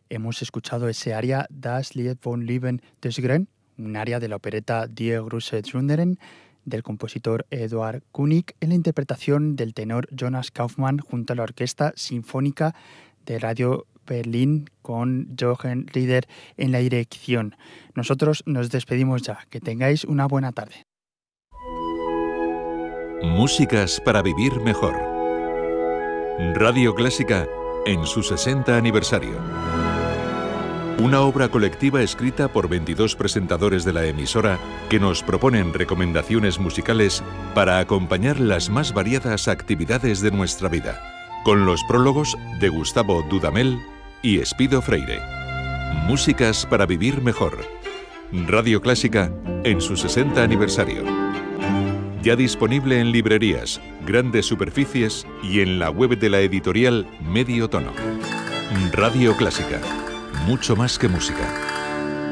hemos escuchado ese aria Das Lied von Leben des Grün, un aria de la opereta Die große Trünerin del compositor Eduard König, en la interpretación del tenor Jonas Kaufmann junto a la Orquesta Sinfónica de Radio Berlín con Jochen Rieder en la dirección. Nosotros nos despedimos ya. Que tengáis una buena tarde. Músicas para vivir mejor. Radio Clásica en su 60 aniversario. Una obra colectiva escrita por 22 presentadores de la emisora que nos proponen recomendaciones musicales para acompañar las más variadas actividades de nuestra vida, con los prólogos de Gustavo Dudamel y Espido Freire. Músicas para vivir mejor. Radio Clásica en su 60 aniversario. Ya disponible en librerías, grandes superficies y en la web de la editorial Medio Tono. Radio Clásica. Mucho más que música.